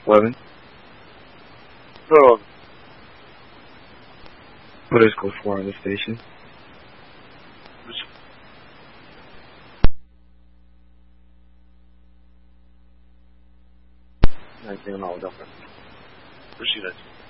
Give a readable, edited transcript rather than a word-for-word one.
11. So, What is code 4 on the station? 那行，那我等会儿不是的。